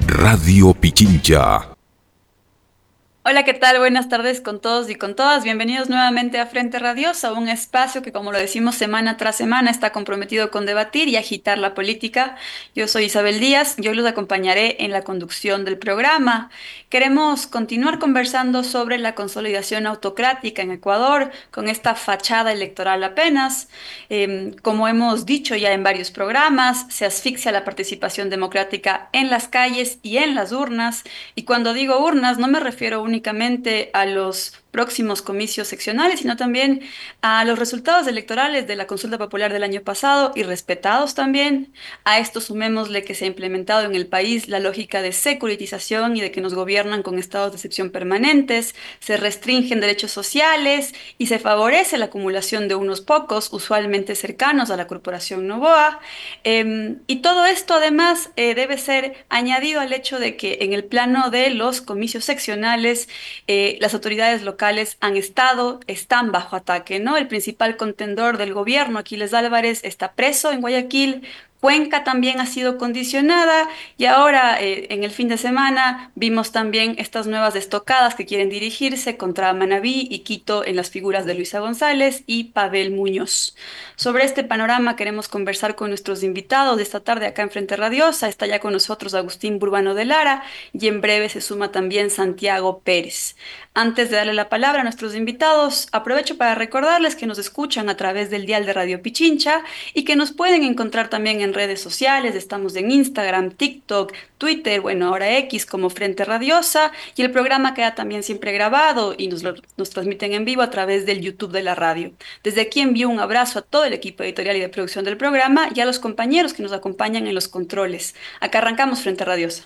Radio Pichincha. Hola, ¿qué tal? Buenas tardes con todos y con todas. Bienvenidos nuevamente a Frente Radiosa, un espacio que, como lo decimos semana tras semana, está comprometido con debatir y agitar la política. Yo soy Isabel Díaz, yo los acompañaré en la conducción del programa. Queremos continuar conversando sobre la consolidación autocrática en Ecuador, con esta fachada electoral apenas. Como hemos dicho ya en varios programas, se asfixia la participación democrática en las calles y en las urnas. Y cuando digo urnas, no me refiero únicamente a los próximos comicios seccionales, sino también a los resultados electorales de la consulta popular del año pasado y respetados también. A esto sumémosle que se ha implementado en el país la lógica de securitización y de que nos gobiernan con estados de excepción permanentes, se restringen derechos sociales y se favorece la acumulación de unos pocos, usualmente cercanos a la corporación Noboa. Y todo esto además debe ser añadido al hecho de que en el plano de los comicios seccionales, las autoridades locales están bajo ataque, ¿no? El principal contendor del gobierno, Aquiles Álvarez, está preso en Guayaquil. Cuenca también ha sido condicionada y ahora en el fin de semana vimos también estas nuevas estocadas que quieren dirigirse contra Manabí y Quito en las figuras de Luisa González y Pavel Muñoz. Sobre este panorama queremos conversar con nuestros invitados de esta tarde acá en Frente Radiosa. Está ya con nosotros Agustín Burbano de Lara y en breve se suma también Santiago Pérez. Antes de darle la palabra a nuestros invitados, aprovecho para recordarles que nos escuchan a través del dial de Radio Pichincha y que nos pueden encontrar también en redes sociales. Estamos en Instagram, TikTok, Twitter, bueno, ahora X como Frente Radiosa, y el programa queda también siempre grabado y nos transmiten en vivo a través del YouTube de la radio. Desde aquí envío un abrazo a todo el equipo editorial y de producción del programa y a los compañeros que nos acompañan en los controles. Acá arrancamos Frente Radiosa.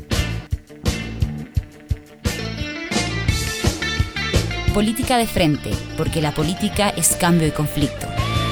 Política de frente, porque la política es cambio y conflicto.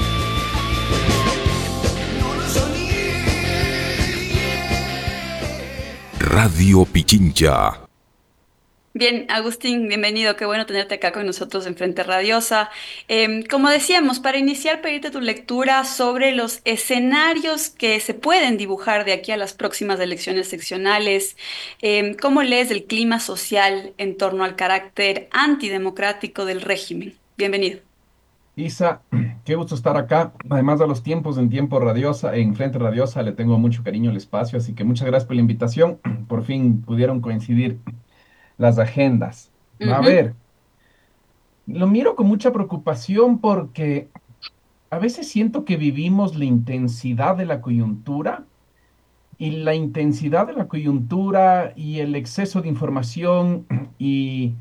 Radio Pichincha. Bien, Agustín, bienvenido. Qué bueno tenerte acá con nosotros en Frente Radiosa. Como decíamos, para iniciar, pedirte tu lectura sobre los escenarios que se pueden dibujar de aquí a las próximas elecciones seccionales. ¿Cómo lees el clima social en torno al carácter antidemocrático del régimen? Bienvenido. Isa, qué gusto estar acá. Además de los tiempos en Tiempo Radiosa, en Frente Radiosa, le tengo mucho cariño al espacio, así que muchas gracias por la invitación. Por fin pudieron coincidir las agendas. A Ujú, ver, lo miro con mucha preocupación porque a veces siento que vivimos la intensidad de la coyuntura y la intensidad de la coyuntura y el exceso de información y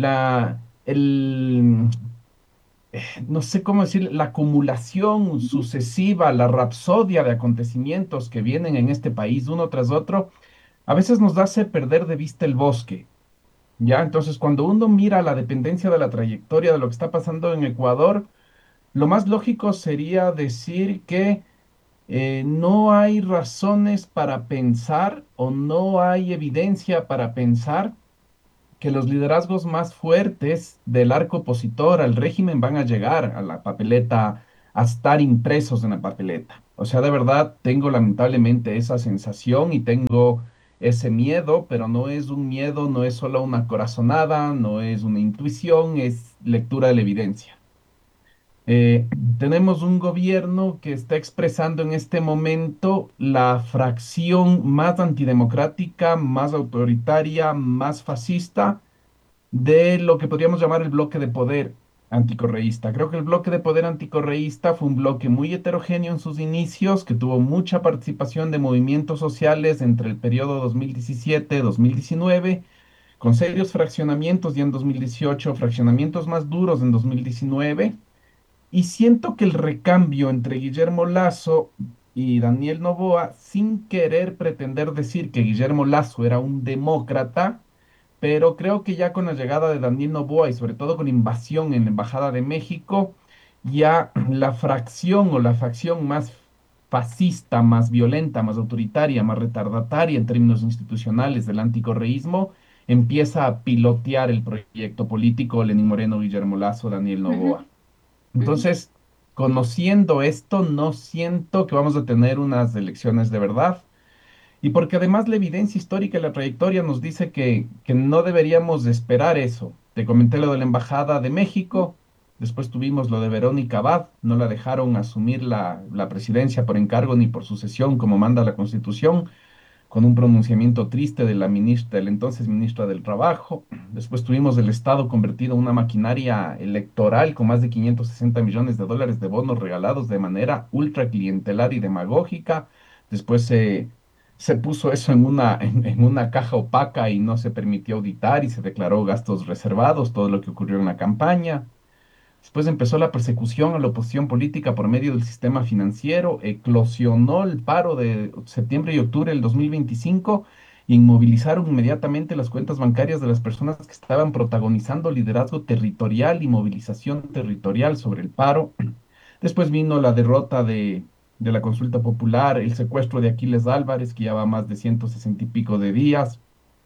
el no sé cómo decir, la acumulación ujú. sucesiva, la rapsodia de acontecimientos que vienen en este país uno tras otro, a veces nos hace perder de vista el bosque, ¿ya? Entonces, cuando uno mira la dependencia de la trayectoria de lo que está pasando en Ecuador, lo más lógico sería decir que no hay razones para pensar o no hay evidencia para pensar que los liderazgos más fuertes del arco opositor al régimen van a llegar a la papeleta, a estar impresos en la papeleta. O sea, de verdad tengo lamentablemente esa sensación y tengo ese miedo, pero no es un miedo, no es solo una corazonada, no es una intuición, es lectura de la evidencia. Eh, Tenemos un gobierno que está expresando en este momento la fracción más antidemocrática, más autoritaria, más fascista de lo que podríamos llamar el bloque de poder anticorreísta. Creo que el bloque de poder anticorreísta fue un bloque muy heterogéneo en sus inicios, que tuvo mucha participación de movimientos sociales entre el periodo 2017-2019, con serios fraccionamientos ya en 2018, fraccionamientos más duros en 2019. Y siento que el recambio entre Guillermo Lasso y Daniel Noboa, sin querer pretender decir que Guillermo Lasso era un demócrata, pero creo que ya con la llegada de Daniel Noboa y sobre todo con invasión en la Embajada de México, ya la fracción o la facción más fascista, más violenta, más autoritaria, más retardataria en términos institucionales del anticorreísmo, empieza a pilotear el proyecto político Lenín Moreno, Guillermo Lasso, Daniel Ujú, Noboa. ujú. Entonces, conociendo esto, no siento que vamos a tener unas elecciones de verdad. Y porque además la evidencia histórica y la trayectoria nos dice que no deberíamos de esperar eso. Te comenté lo de la Embajada de México, después tuvimos lo de Verónica Abad, no la dejaron asumir la presidencia por encargo ni por sucesión como manda la Constitución, con un pronunciamiento triste de la ministra, del entonces ministra del Trabajo. Después tuvimos el Estado convertido en una maquinaria electoral con más de 560 millones de dólares de bonos regalados de manera ultra clientelar y demagógica. Después se puso eso en una caja opaca y no se permitió auditar y se declaró gastos reservados, todo lo que ocurrió en la campaña. Después empezó la persecución a la oposición política por medio del sistema financiero, eclosionó el paro de septiembre y octubre del 2025 y inmovilizaron inmediatamente las cuentas bancarias de las personas que estaban protagonizando liderazgo territorial y movilización territorial sobre el paro. Después vino la derrota de la consulta popular, el secuestro de Aquiles Álvarez, que lleva más de 160 y pico de días.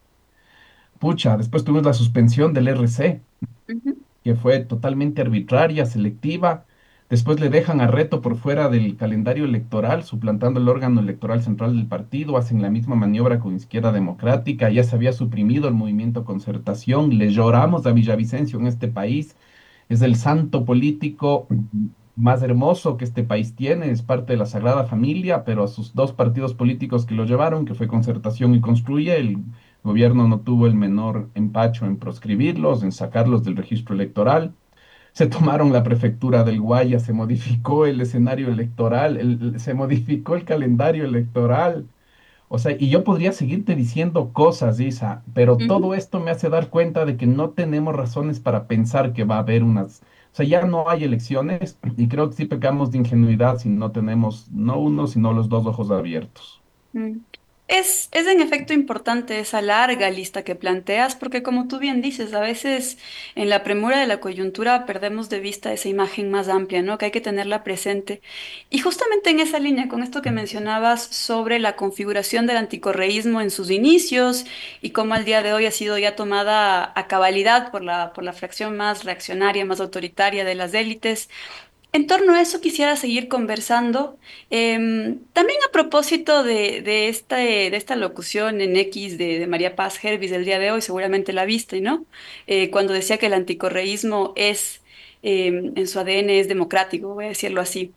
Pucha, después tuvimos la suspensión del RC, Ujú, que fue totalmente arbitraria, selectiva. Después le dejan a Reto por fuera del calendario electoral, suplantando el órgano electoral central del partido. Hacen la misma maniobra con Izquierda Democrática. Ya se había suprimido el movimiento Concertación. Le lloramos a Villavicencio en este país. Es el santo político más hermoso que este país tiene. Es parte de la Sagrada Familia, pero a sus dos partidos políticos que lo llevaron, que fue Concertación y Construye, el gobierno no tuvo el menor empacho en proscribirlos, en sacarlos del registro electoral. Se tomaron la prefectura del Guaya, se modificó el escenario electoral, se modificó el calendario electoral. O sea, y yo podría seguirte diciendo cosas, Isa, pero ujú. todo esto me hace dar cuenta de que no tenemos razones para pensar que va a haber unas... O sea, ya no hay elecciones y creo que sí pecamos de ingenuidad si no tenemos no uno, sino los dos ojos abiertos. Mm. Es en efecto importante esa larga lista que planteas, porque como tú bien dices, a veces en la premura de la coyuntura perdemos de vista esa imagen más amplia, ¿no? Que hay que tenerla presente. Y justamente en esa línea, con esto que mencionabas sobre la configuración del anticorreísmo en sus inicios y cómo al día de hoy ha sido ya tomada a cabalidad por la fracción más reaccionaria, más autoritaria de las élites. En torno a eso quisiera seguir conversando. También a propósito de esta locución en X de María Paz Hervis del día de hoy, seguramente la viste, ¿no? Cuando decía que el anticorreísmo es, en su ADN es democrático, voy a decirlo así.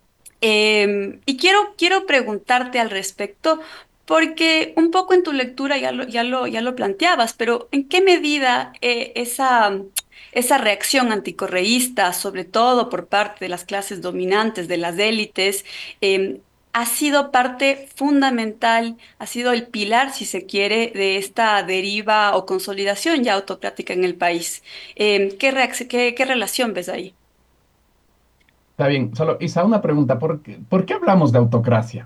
Y quiero preguntarte al respecto, porque un poco en tu lectura ya lo planteabas, pero ¿en qué medida esa reacción anticorreísta, sobre todo por parte de las clases dominantes, de las élites, eh, ha sido parte fundamental, ha sido el pilar, si se quiere, de esta deriva o consolidación ya autocrática en el país? ¿Qué relación ves ahí? Está bien, solo Isa, una pregunta, ¿por qué hablamos de autocracia?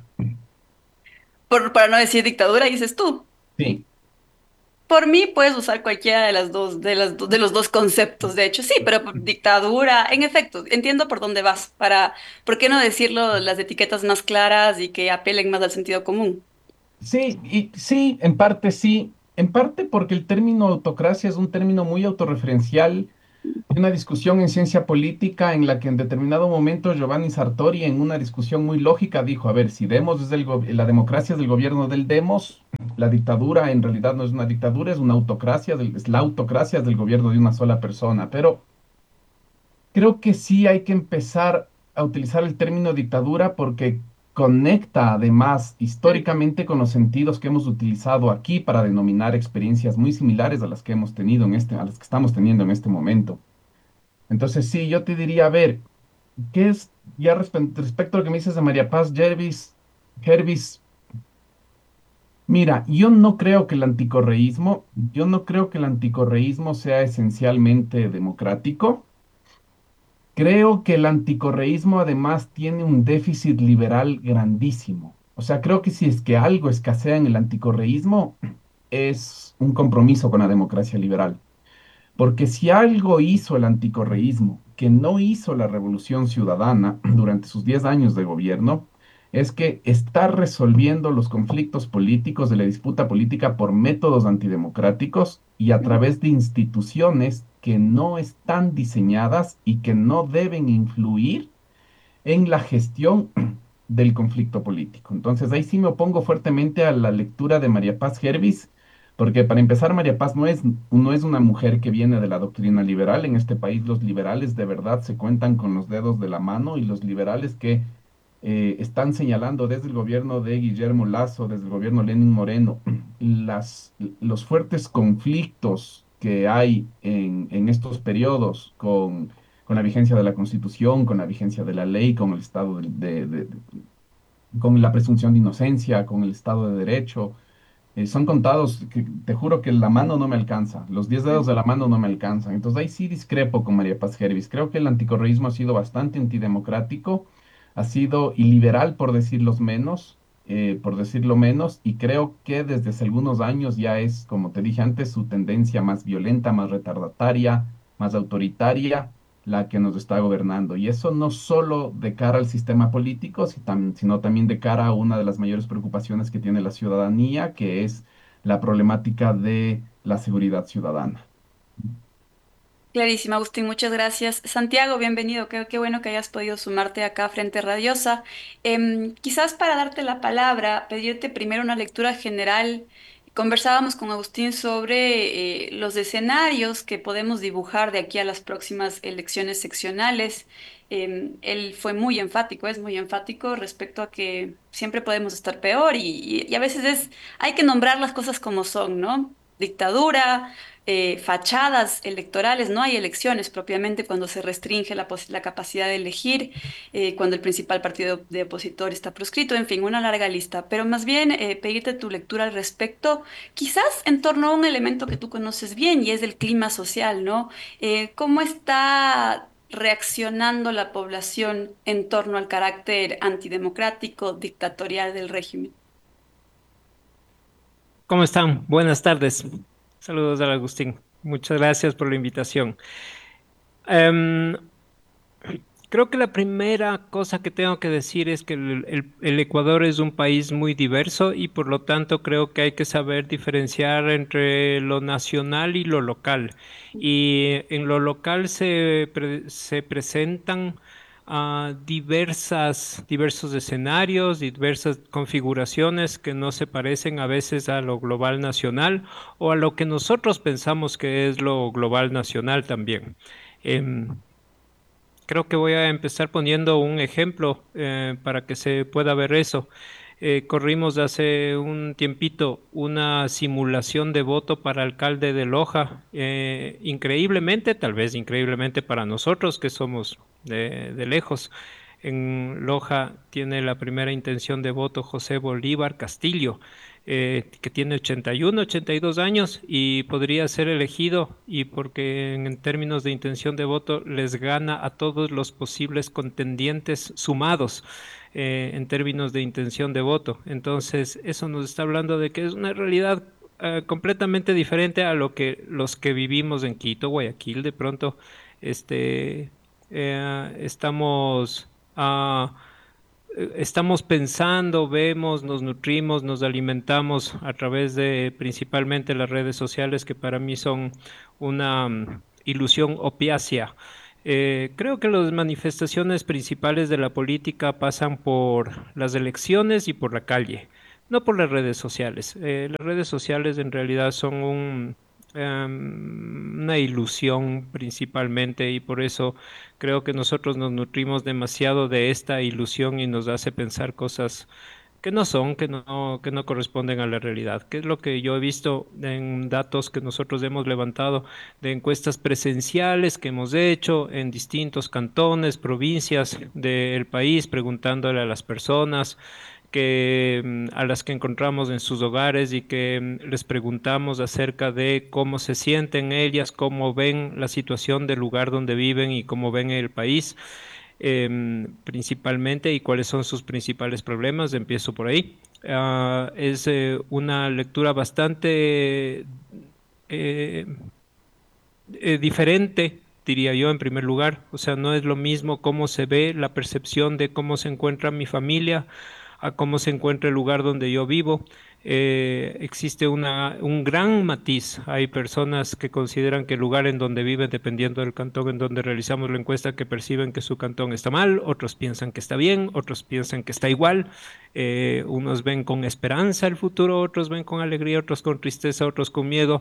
Para no decir dictadura, dices tú. Sí, Por mí puedes usar cualquiera de de los dos conceptos, de hecho, sí, pero por dictadura, en efecto, entiendo por dónde vas, ¿por qué no decirlo las etiquetas más claras y que apelen más al sentido común? sí, y sí, en parte porque el término autocracia es un término muy autorreferencial. Hay una discusión en ciencia política en la que en determinado momento Giovanni Sartori, en una discusión muy lógica, dijo, a ver, si demos es la democracia es del gobierno del demos, la dictadura en realidad no es una dictadura, es una autocracia, es la autocracia del gobierno de una sola persona. Pero creo que sí hay que empezar a utilizar el término dictadura porque conecta además históricamente con los sentidos que hemos utilizado aquí para denominar experiencias muy similares a las que hemos tenido a las que estamos teniendo en este momento. Entonces, sí, yo te diría, a ver, ¿qué es ya respecto a lo que me dices de María Paz Hervis? Mira, yo no creo que el anticorreísmo sea esencialmente democrático. Creo que el anticorreísmo además tiene un déficit liberal grandísimo. O sea, creo que si es que algo escasea en el anticorreísmo, es un compromiso con la democracia liberal. Porque si algo hizo el anticorreísmo, que no hizo la Revolución Ciudadana durante sus 10 años de gobierno, es que está resolviendo los conflictos políticos de la disputa política por métodos antidemocráticos y a través de instituciones que no están diseñadas y que no deben influir en la gestión del conflicto político. Entonces ahí sí me opongo fuertemente a la lectura de María Paz Hervis, porque para empezar, María Paz no es una mujer que viene de la doctrina liberal. En este país los liberales de verdad se cuentan con los dedos de la mano y los liberales que están señalando desde el gobierno de Guillermo Lasso, desde el gobierno Lenín Moreno, los fuertes conflictos que hay en estos periodos con la vigencia de la Constitución, con la vigencia de la ley, con el Estado con la presunción de inocencia, con el Estado de Derecho. Son contados, que te juro que la mano no me alcanza, los 10 dedos de la mano no me alcanzan. Entonces ahí sí discrepo con María Paz Jervis. Creo que el anticorreísmo ha sido bastante antidemocrático, ha sido iliberal por decirlo menos, y creo que desde hace algunos años ya es, como te dije antes, su tendencia más violenta, más retardataria, más autoritaria, la que nos está gobernando. Y eso no solo de cara al sistema político, sino también de cara a una de las mayores preocupaciones que tiene la ciudadanía, que es la problemática de la seguridad ciudadana. Clarísimo, Agustín, muchas gracias. Santiago, bienvenido. Qué bueno que hayas podido sumarte acá a Frente Radiosa. Quizás para darte la palabra, pedirte primero una lectura general. Conversábamos con Agustín sobre los escenarios que podemos dibujar de aquí a las próximas elecciones seccionales. Él fue muy enfático, es muy enfático respecto a que siempre podemos estar peor y a veces hay que nombrar las cosas como son, ¿no? Dictadura, fachadas electorales, no hay elecciones propiamente cuando se restringe la capacidad de elegir, cuando el principal partido de opositor está proscrito, en fin, una larga lista. Pero más bien pedirte tu lectura al respecto, quizás en torno a un elemento que tú conoces bien y es el clima social, ¿no? ¿Cómo está reaccionando la población en torno al carácter antidemocrático, dictatorial del régimen? ¿Cómo están? Buenas tardes. Saludos al Agustín. Muchas gracias por la invitación. Em, Creo que la primera cosa que tengo que decir es que el Ecuador es un país muy diverso y por lo tanto creo que hay que saber diferenciar entre lo nacional y lo local. Y en lo local se presentan diversos escenarios, diversas configuraciones que no se parecen a veces a lo global nacional o a lo que nosotros pensamos que es lo global nacional también. Em, Creo que voy a empezar poniendo un ejemplo para que se pueda ver eso. Corrimos hace un tiempito una simulación de voto para alcalde de Loja. Increíblemente, tal vez increíblemente para nosotros que somos de lejos, en Loja tiene la primera intención de voto José Bolívar Castillo, que tiene 81, 82 años y podría ser elegido y porque en términos de intención de voto les gana a todos los posibles contendientes sumados en términos de intención de voto. Entonces, eso nos está hablando de que es una realidad completamente diferente a lo que los que vivimos en Quito, Guayaquil, de pronto este, estamos estamos pensando, vemos, nos nutrimos, nos alimentamos a través de principalmente las redes sociales que para mí son una ilusión opiácea. Creo que las manifestaciones principales de la política pasan por las elecciones y por la calle, no por las redes sociales. Las redes sociales en realidad son una ilusión principalmente y por eso creo que nosotros nos nutrimos demasiado de esta ilusión y nos hace pensar cosas que no son, que no corresponden a la realidad, que es lo que yo he visto en datos que nosotros hemos levantado de encuestas presenciales que hemos hecho en distintos cantones, provincias del país, preguntándole a las personas a las que encontramos en sus hogares y que les preguntamos acerca de cómo se sienten ellas, cómo ven la situación del lugar donde viven y cómo ven el país principalmente y cuáles son sus principales problemas. Empiezo por ahí. Es una lectura bastante diferente, diría yo, en primer lugar. O sea, no es lo mismo cómo se ve la percepción de cómo se encuentra mi familia a cómo se encuentra el lugar donde yo vivo. existe un gran matiz. Hay personas que consideran que el lugar en donde viven, dependiendo del cantón en donde realizamos la encuesta, que perciben que su cantón está mal, otros piensan que está bien, otros piensan que está igual. Unos ven con esperanza el futuro, otros ven con alegría, otros con tristeza, otros con miedo.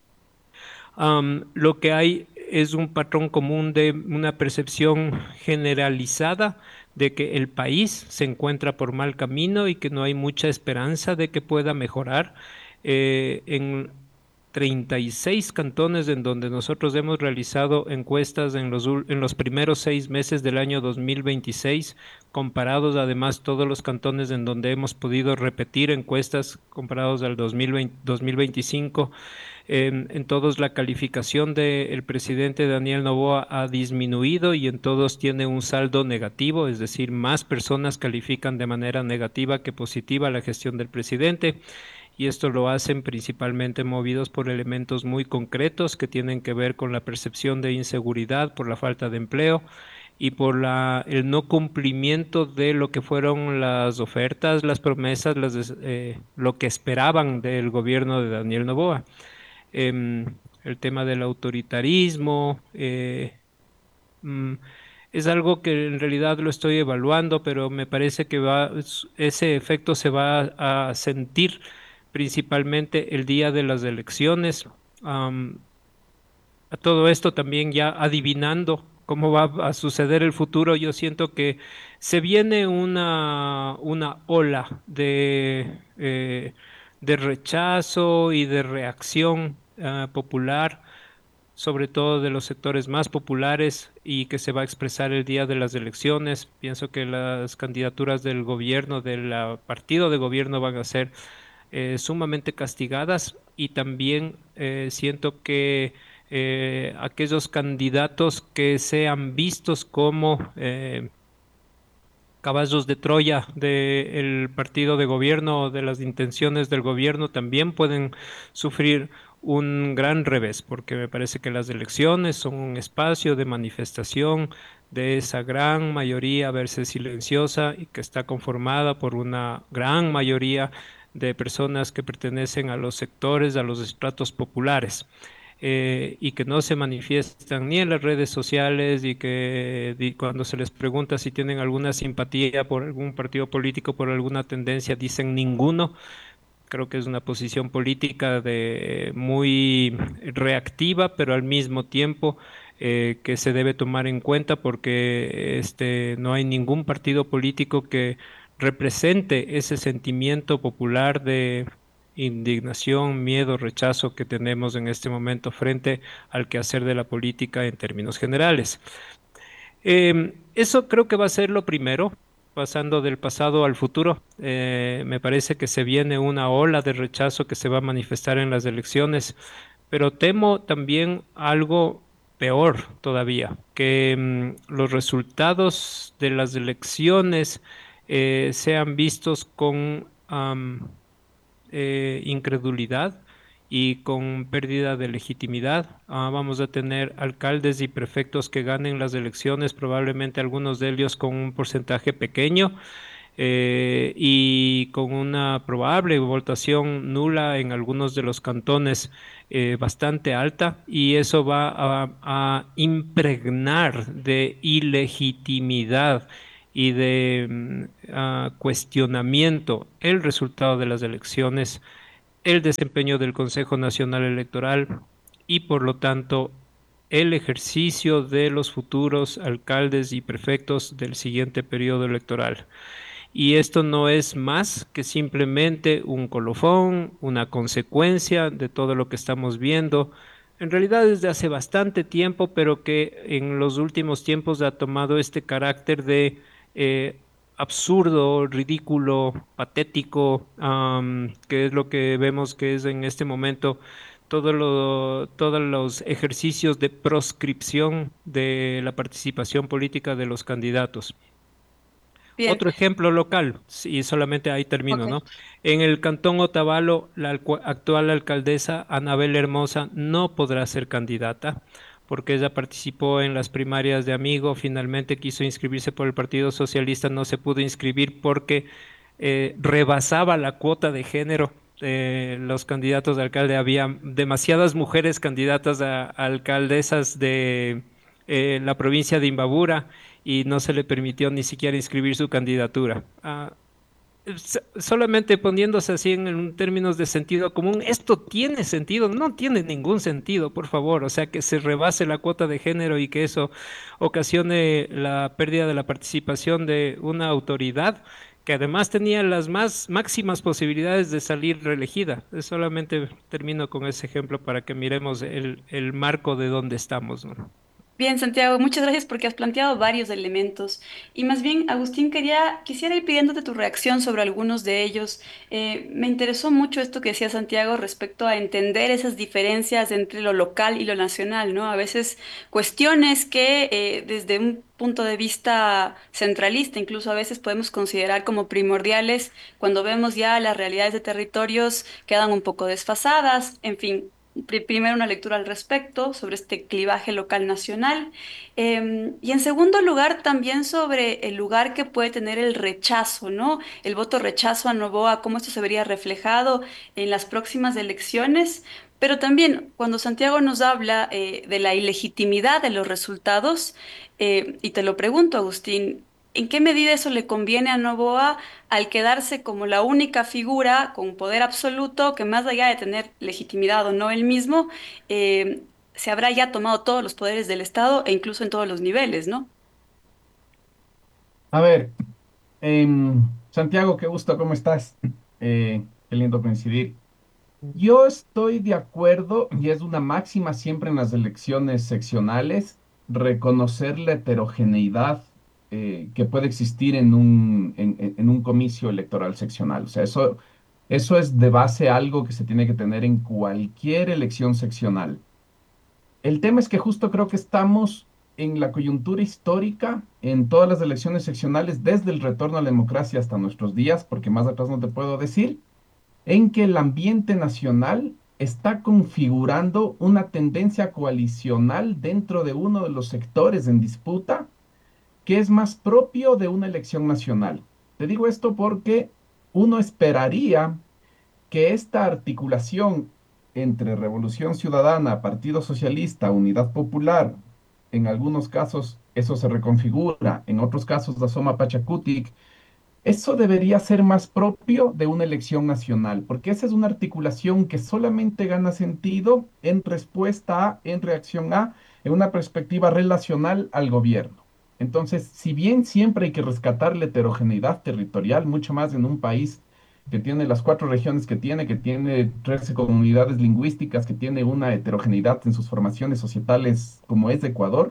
Lo que hay es un patrón común de una percepción generalizada de que el país se encuentra por mal camino y que no hay mucha esperanza de que pueda mejorar. En 36 cantones en donde nosotros hemos realizado encuestas en los primeros 6 meses del año 2026, comparados además todos los cantones en donde hemos podido repetir encuestas comparados al 2025. En todos la calificación del presidente Daniel Noboa ha disminuido y en todos tiene un saldo negativo, es decir, más personas califican de manera negativa que positiva la gestión del presidente, y esto lo hacen principalmente movidos por elementos muy concretos que tienen que ver con la percepción de inseguridad por la falta de empleo y por el no cumplimiento de lo que fueron las ofertas, las promesas, lo que esperaban del gobierno de Daniel Noboa. El tema del autoritarismo, es algo que en realidad lo estoy evaluando, pero me parece que ese efecto se va a sentir principalmente el día de las elecciones. A todo esto también ya adivinando cómo va a suceder el futuro, yo siento que se viene una ola de rechazo y de reacción popular, sobre todo de los sectores más populares, y que se va a expresar el día de las elecciones. Pienso que las candidaturas del gobierno, del partido de gobierno, van a ser sumamente castigadas, y también siento que aquellos candidatos que sean vistos como caballos de Troya del partido de gobierno o de las intenciones del gobierno también pueden sufrir un gran revés, porque me parece que las elecciones son un espacio de manifestación de esa gran mayoría a veces silenciosa y que está conformada por una gran mayoría de personas que pertenecen a los sectores, a los estratos populares. Y que no se manifiestan ni en las redes sociales, y que cuando se les pregunta si tienen alguna simpatía por algún partido político, por alguna tendencia, dicen ninguno. Creo que es una posición política muy reactiva, pero al mismo tiempo que se debe tomar en cuenta, porque no hay ningún partido político que represente ese sentimiento popular de indignación, miedo, rechazo que tenemos en este momento frente al quehacer de la política en términos generales. Eso creo que va a ser lo primero, pasando del pasado al futuro. Me parece que se viene una ola de rechazo que se va a manifestar en las elecciones, pero temo también algo peor todavía, que los resultados de las elecciones sean vistos con incredulidad y con pérdida de legitimidad. Vamos a tener alcaldes y prefectos que ganen las elecciones, probablemente algunos de ellos con un porcentaje pequeño y con una probable votación nula en algunos de los cantones bastante alta, y eso va a impregnar de ilegitimidad y de cuestionamiento el resultado de las elecciones, el desempeño del Consejo Nacional Electoral y por lo tanto el ejercicio de los futuros alcaldes y prefectos del siguiente periodo electoral. Y esto no es más que simplemente un colofón, una consecuencia de todo lo que estamos viendo, en realidad desde hace bastante tiempo, pero que en los últimos tiempos ha tomado este carácter de absurdo, ridículo, patético, que es lo que vemos que es en este momento todos los ejercicios de proscripción de la participación política de los candidatos. Bien, Otro ejemplo local, y solamente ahí termino, ok. ¿no? En el cantón Otavalo, la actual alcaldesa Anabel Hermosa no podrá ser candidata porque ella participó en las primarias de Amigo, finalmente quiso inscribirse por el Partido Socialista, no se pudo inscribir porque rebasaba la cuota de género los candidatos de alcalde, había demasiadas mujeres candidatas a alcaldesas de la provincia de Imbabura y no se le permitió ni siquiera inscribir su candidatura. Solamente poniéndose así en términos de sentido común, ¿esto tiene sentido? No tiene ningún sentido, por favor. O sea, que se rebase la cuota de género y que eso ocasione la pérdida de la participación de una autoridad que además tenía las más máximas posibilidades de salir reelegida. Solamente termino con ese ejemplo para que miremos el marco de dónde estamos, ¿no? Bien, Santiago, muchas gracias porque has planteado varios elementos. Y más bien, Agustín, quisiera ir pidiéndote tu reacción sobre algunos de ellos. Me interesó mucho esto que decía Santiago respecto a entender esas diferencias entre lo local y lo nacional, ¿no? A veces cuestiones que desde un punto de vista centralista, incluso a veces podemos considerar como primordiales, cuando vemos ya las realidades de territorios quedan un poco desfasadas, en fin. Primero una lectura al respecto sobre este clivaje local-nacional y en segundo lugar también sobre el lugar que puede tener el rechazo, ¿no? El voto rechazo a Noboa, cómo esto se vería reflejado en las próximas elecciones, pero también cuando Santiago nos habla de la ilegitimidad de los resultados, y te lo pregunto, Agustín, ¿en qué medida eso le conviene a Noboa al quedarse como la única figura con poder absoluto que más allá de tener legitimidad o no él mismo, se habrá ya tomado todos los poderes del Estado e incluso en todos los niveles, ¿no? A ver, Santiago, qué gusto, ¿cómo estás? Qué lindo coincidir. Yo estoy de acuerdo, y es una máxima siempre en las elecciones seccionales, reconocer la heterogeneidad que puede existir en un comicio electoral seccional. O sea, eso es de base algo que se tiene que tener en cualquier elección seccional. El tema es que justo creo que estamos en la coyuntura histórica en todas las elecciones seccionales, desde el retorno a la democracia hasta nuestros días, porque más atrás no te puedo decir en que el ambiente nacional está configurando una tendencia coalicional dentro de uno de los sectores en disputa que es más propio de una elección nacional. Te digo esto porque uno esperaría que esta articulación entre Revolución Ciudadana, Partido Socialista, Unidad Popular, en algunos casos eso se reconfigura, en otros casos asoma Pachacutic, eso debería ser más propio de una elección nacional, porque esa es una articulación que solamente gana sentido en respuesta a, en reacción a, en una perspectiva relacional al gobierno. Entonces, si bien siempre hay que rescatar la heterogeneidad territorial, mucho más en un país que tiene las 4 regiones que tiene 13 comunidades lingüísticas, que tiene una heterogeneidad en sus formaciones societales como es Ecuador,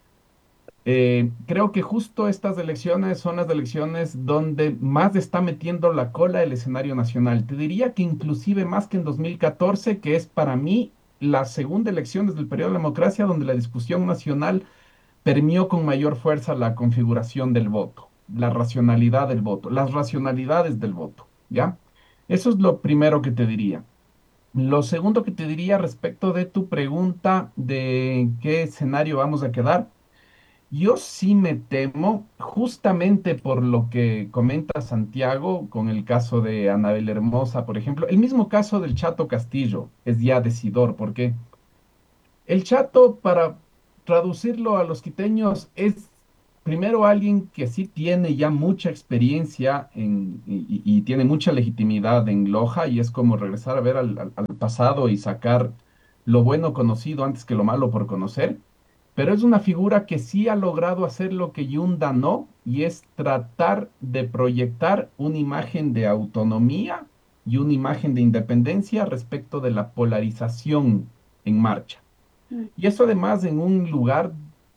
creo que justo estas elecciones son las elecciones donde más está metiendo la cola el escenario nacional. Te diría que inclusive más que en 2014, que es para mí la segunda elección desde el periodo de la democracia donde la discusión nacional permeó con mayor fuerza la configuración del voto, la racionalidad del voto, las racionalidades del voto, ¿ya? Eso es lo primero que te diría. Lo segundo que te diría respecto de tu pregunta de qué escenario vamos a quedar. Yo sí me temo, justamente por lo que comenta Santiago con el caso de Anabel Hermosa, por ejemplo, el mismo caso del Chato Castillo es ya decidor, porque el Chato, para traducirlo a los quiteños, es primero alguien que sí tiene ya mucha experiencia y tiene mucha legitimidad en Loja, y es como regresar a ver al pasado y sacar lo bueno conocido antes que lo malo por conocer. Pero es una figura que sí ha logrado hacer lo que Yunda no, y es tratar de proyectar una imagen de autonomía y una imagen de independencia respecto de la polarización en marcha. Mm. Y eso además en un lugar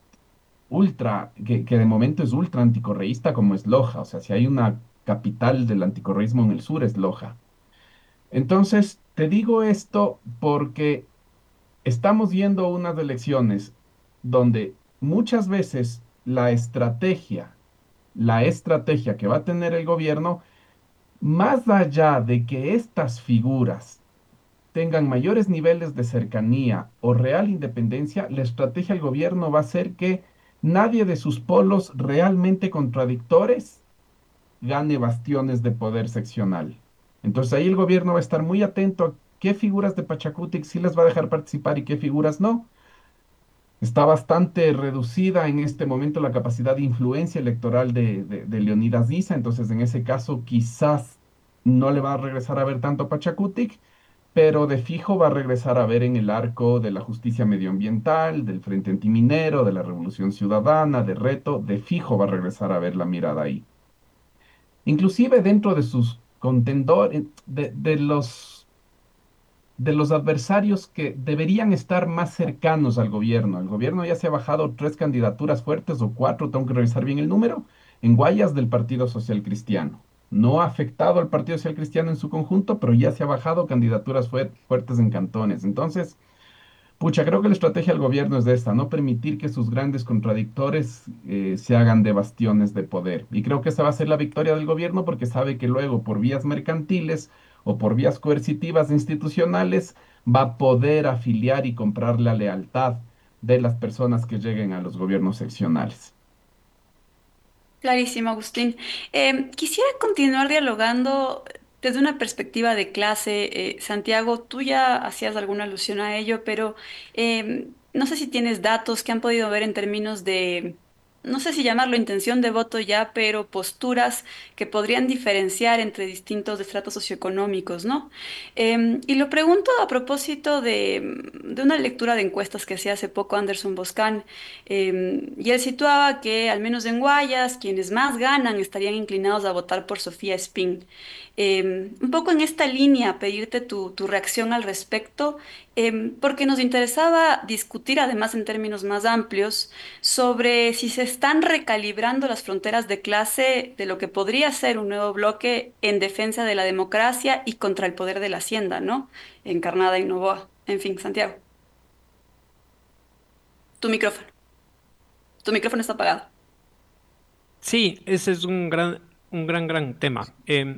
que de momento es ultra anticorreísta como es Loja. O sea, si hay una capital del anticorreísmo en el sur es Loja. Entonces, te digo esto porque estamos viendo unas elecciones donde muchas veces la estrategia que va a tener el gobierno, más allá de que estas figuras tengan mayores niveles de cercanía o real independencia, la estrategia del gobierno va a ser que nadie de sus polos realmente contradictores gane bastiones de poder seccional. Entonces ahí el gobierno va a estar muy atento a qué figuras de Pachacutic sí les va a dejar participar y qué figuras no. Está bastante reducida en este momento la capacidad de influencia electoral de Leonidas Issa, entonces en ese caso quizás no le va a regresar a ver tanto a Pachacutic, pero de fijo va a regresar a ver en el arco de la justicia medioambiental, del Frente Antiminero, de la Revolución Ciudadana, de Reto, de fijo va a regresar a ver la mirada ahí. Inclusive dentro de sus contendores, de los adversarios que deberían estar más cercanos al gobierno. El gobierno ya se ha bajado 3 candidaturas fuertes o 4, tengo que revisar bien el número, en Guayas del Partido Social Cristiano. No ha afectado al Partido Social Cristiano en su conjunto, pero ya se ha bajado candidaturas fuertes en cantones. Entonces, pucha, creo que la estrategia del gobierno es de esta, no permitir que sus grandes contradictores se hagan de bastiones de poder. Y creo que esa va a ser la victoria del gobierno porque sabe que luego por vías mercantiles o por vías coercitivas institucionales va a poder afiliar y comprar la lealtad de las personas que lleguen a los gobiernos seccionales. Clarísimo, Agustín. Quisiera continuar dialogando desde una perspectiva de clase. Santiago, tú ya hacías alguna alusión a ello, pero no sé si tienes datos que han podido ver en términos de, no sé si llamarlo intención de voto ya, pero posturas que podrían diferenciar entre distintos estratos socioeconómicos, ¿no? Y lo pregunto a propósito de una lectura de encuestas que hacía hace poco Anderson Boscan. Y él situaba que, al menos en Guayas, quienes más ganan estarían inclinados a votar por Sofía Spin. Un poco en esta línea, pedirte tu reacción al respecto, porque nos interesaba discutir, además en términos más amplios, sobre si se están recalibrando las fronteras de clase de lo que podría ser un nuevo bloque en defensa de la democracia y contra el poder de la hacienda, ¿no? Encarnada en Novoa. En fin, Santiago, tu micrófono. Tu micrófono está apagado. Sí, ese es un gran tema.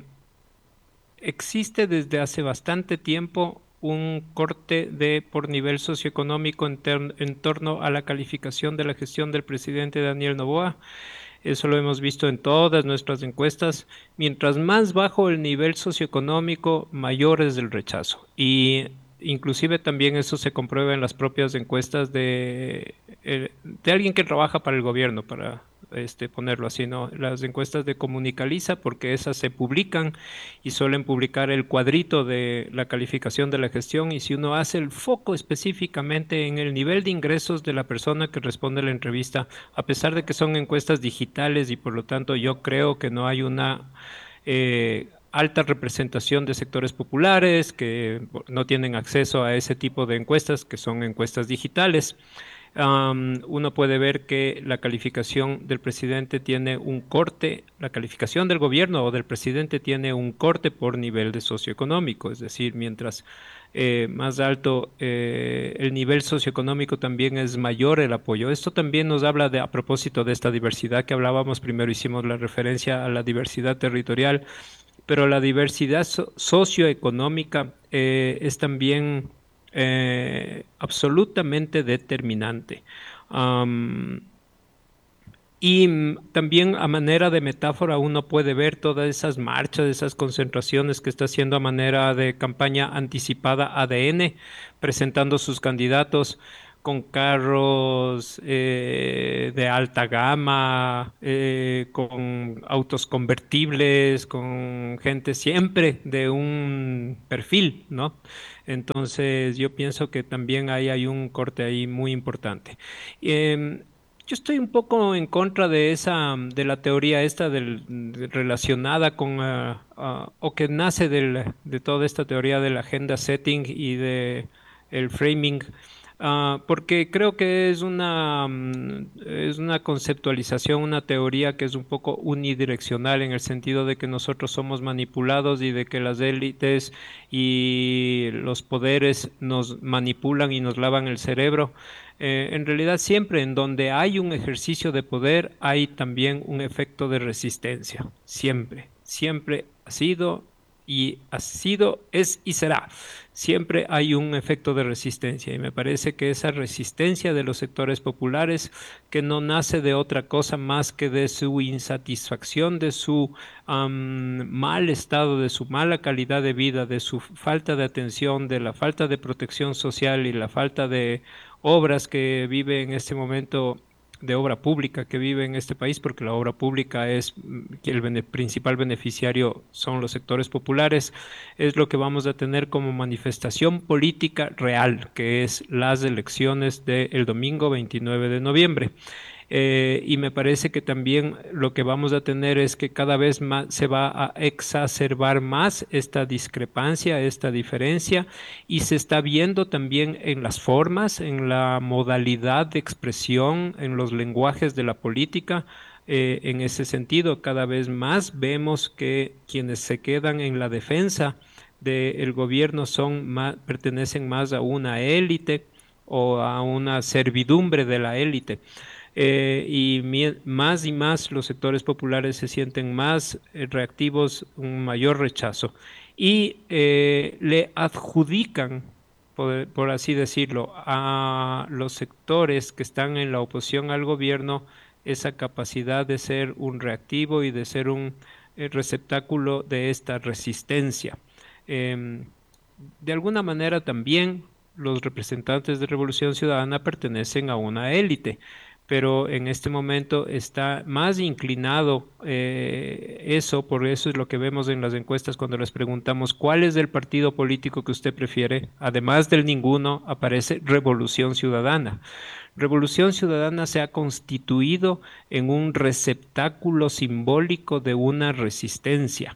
Existe desde hace bastante tiempo un corte por nivel socioeconómico en torno a la calificación de la gestión del presidente Daniel Noboa. Eso lo hemos visto en todas nuestras encuestas. Mientras más bajo el nivel socioeconómico, mayor es el rechazo. Y inclusive también eso se comprueba en las propias encuestas de alguien que trabaja para el gobierno, para ponerlo así, ¿no? Las encuestas de Comunicaliza, porque esas se publican y suelen publicar el cuadrito de la calificación de la gestión, y si uno hace el foco específicamente en el nivel de ingresos de la persona que responde a la entrevista, a pesar de que son encuestas digitales y por lo tanto yo creo que no hay una alta representación de sectores populares que no tienen acceso a ese tipo de encuestas, que son encuestas digitales. Uno puede ver que la calificación del presidente tiene un corte, la calificación del gobierno o del presidente tiene un corte por nivel de socioeconómico, es decir, mientras más alto el nivel socioeconómico, también es mayor el apoyo. Esto también nos habla a propósito de esta diversidad que hablábamos. Primero hicimos la referencia a la diversidad territorial, pero la diversidad socioeconómica es también absolutamente determinante. Um, También a manera de metáfora uno puede ver todas esas marchas, esas concentraciones que está haciendo a manera de campaña anticipada ADN, presentando sus candidatos con carros de alta gama, con autos convertibles, con gente siempre de un perfil, ¿no? Entonces yo pienso que también ahí hay un corte ahí muy importante. Yo estoy un poco en contra de la teoría esta relacionada con, o que nace de toda esta teoría del agenda setting y de el framing, porque creo que es una conceptualización, una teoría que es un poco unidireccional, en el sentido de que nosotros somos manipulados y de que las élites y los poderes nos manipulan y nos lavan el cerebro. En realidad, siempre en donde hay un ejercicio de poder hay también un efecto de resistencia. Siempre, siempre ha sido, es y será. siempre hay un efecto de resistencia y me parece que esa resistencia de los sectores populares que no nace de otra cosa más que de su insatisfacción, de su mal estado, de su mala calidad de vida, de su falta de atención, de la falta de protección social y la falta de obras que vive en este momento, de obra pública que vive en este país, porque la obra pública es que el principal beneficiario son los sectores populares, es lo que vamos a tener como manifestación política real, que es las elecciones del domingo 29 de noviembre. Y me parece que también lo que vamos a tener es que cada vez más se va a exacerbar más esta discrepancia, esta diferencia, y se está viendo también en las formas, en la modalidad de expresión, en los lenguajes de la política. En ese sentido, cada vez más vemos que quienes se quedan en la defensa del gobierno pertenecen más a una élite o a una servidumbre de la élite. Más y más los sectores populares se sienten más reactivos, un mayor rechazo y le adjudican, por así decirlo, a los sectores que están en la oposición al gobierno esa capacidad de ser un reactivo y de ser un receptáculo de esta resistencia. Em, de alguna manera también los representantes de Revolución Ciudadana pertenecen a una élite, pero en este momento está más inclinado eso, por eso es lo que vemos en las encuestas cuando les preguntamos cuál es el partido político que usted prefiere, además del ninguno, aparece Revolución Ciudadana. Revolución Ciudadana se ha constituido en un receptáculo simbólico de una resistencia.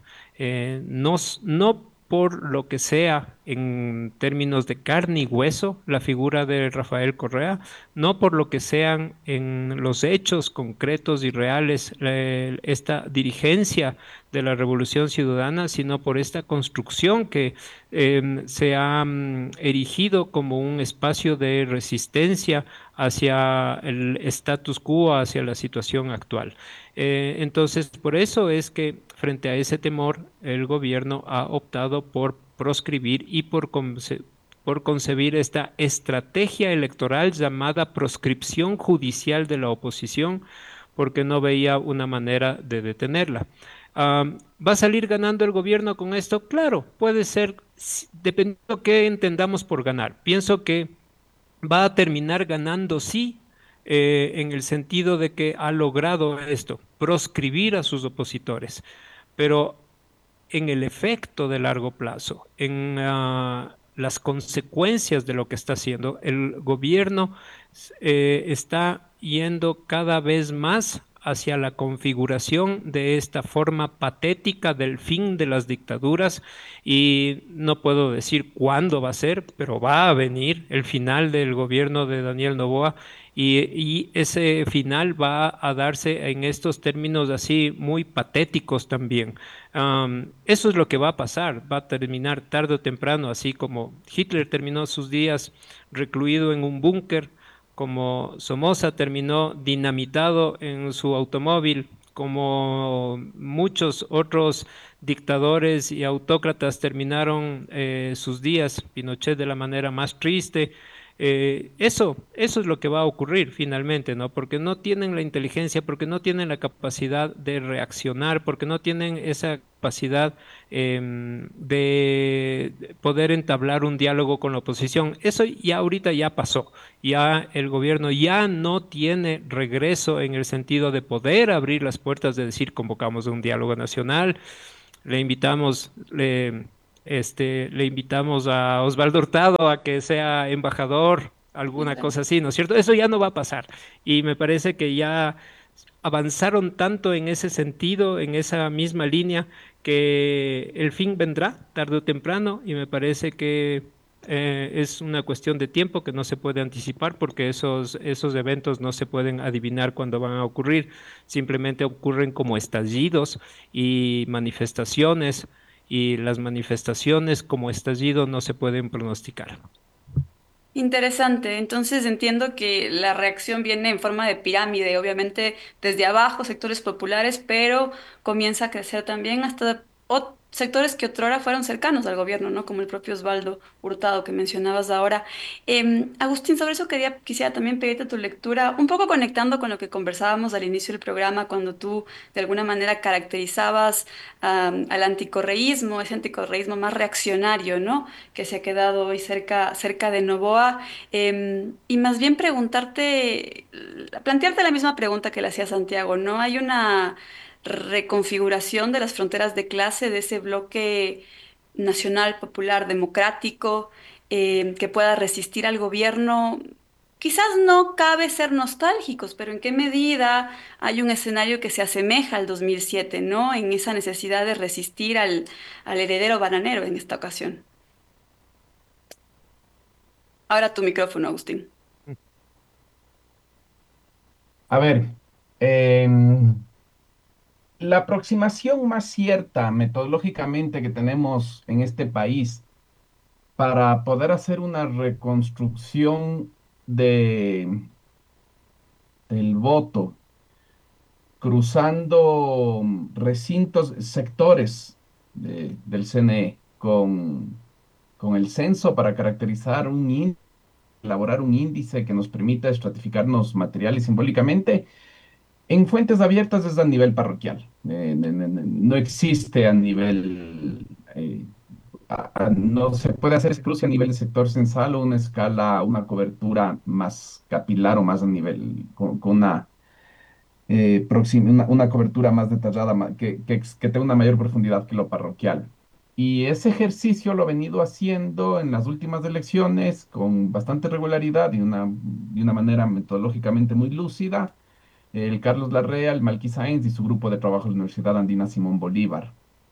No por lo que sea en términos de carne y hueso la figura de Rafael Correa, no por lo que sean en los hechos concretos y reales esta dirigencia de la Revolución Ciudadana, sino por esta construcción que se ha erigido como un espacio de resistencia hacia el status quo, hacia la situación actual. Entonces, por eso es que frente a ese temor, el gobierno ha optado por proscribir y por concebir esta estrategia electoral llamada proscripción judicial de la oposición, porque no veía una manera de detenerla. ¿Va a salir ganando el gobierno con esto? Claro, puede ser, dependiendo de qué entendamos por ganar. Pienso que va a terminar ganando sí, en el sentido de que ha logrado esto, proscribir a sus opositores, pero en el efecto de largo plazo, en las consecuencias de lo que está haciendo, el gobierno está yendo cada vez más hacia la configuración de esta forma patética del fin de las dictaduras y no puedo decir cuándo va a ser, pero va a venir el final del gobierno de Daniel Noboa y ese final va a darse en estos términos así muy patéticos también. Eso es lo que va a pasar, va a terminar tarde o temprano, así como Hitler terminó sus días recluido en un búnker, como Somoza terminó dinamitado en su automóvil, como muchos otros dictadores y autócratas terminaron sus días, Pinochet de la manera más triste. Eso es lo que va a ocurrir finalmente, ¿no? Porque no tienen la inteligencia, porque no tienen la capacidad de reaccionar, porque no tienen esa capacidad de poder entablar un diálogo con la oposición. Eso ya ahorita ya pasó, ya el gobierno ya no tiene regreso en el sentido de poder abrir las puertas, de decir convocamos un diálogo nacional, le invitamos, le invitamos a Osvaldo Hurtado a que sea embajador, alguna cosa así, ¿no es cierto? Eso ya no va a pasar. Y me parece que ya avanzaron tanto en ese sentido, en esa misma línea, que el fin vendrá tarde o temprano y me parece que es una cuestión de tiempo que no se puede anticipar porque esos eventos no se pueden adivinar cuándo van a ocurrir, simplemente ocurren como estallidos y manifestaciones y las manifestaciones como estallido no se pueden pronosticar. Interesante, entonces entiendo que la reacción viene en forma de pirámide, obviamente desde abajo, sectores populares, pero comienza a crecer también hasta sectores que otrora fueron cercanos al gobierno, ¿no? Como el propio Osvaldo Hurtado que mencionabas ahora. Agustín, sobre eso quisiera también pedirte tu lectura, un poco conectando con lo que conversábamos al inicio del programa, cuando tú de alguna manera caracterizabas al anticorreísmo, ese anticorreísmo más reaccionario, ¿no? Que se ha quedado hoy cerca de Noboa. Y más bien plantearte la misma pregunta que le hacía Santiago, ¿no? Hay una reconfiguración de las fronteras de clase de ese bloque nacional, popular, democrático, que pueda resistir al gobierno. Quizás no cabe ser nostálgicos, pero ¿en qué medida hay un escenario que se asemeja al 2007, ¿no? En esa necesidad de resistir al heredero bananero en esta ocasión. Ahora tu micrófono, Agustín. A ver, em, la aproximación más cierta metodológicamente que tenemos en este país para poder hacer una reconstrucción de, del voto, cruzando recintos, sectores del CNE con el censo para caracterizar elaborar un índice que nos permita estratificarnos material y simbólicamente. En fuentes abiertas es a nivel parroquial. No existe a nivel, no se puede hacer ese cruce a nivel de sector censal o una escala, una cobertura más capilar o más a nivel, con una cobertura más detallada, que tenga una mayor profundidad que lo parroquial. Y ese ejercicio lo he venido haciendo en las últimas elecciones con bastante regularidad y de una manera metodológicamente muy lúcida el Carlos Larrea, el Malqui Sáenz y su grupo de trabajo de la Universidad Andina Simón Bolívar.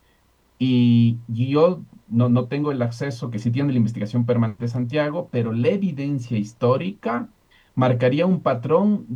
Y yo no tengo el acceso que sí tiene la investigación permanente de Santiago, pero la evidencia histórica marcaría un patrón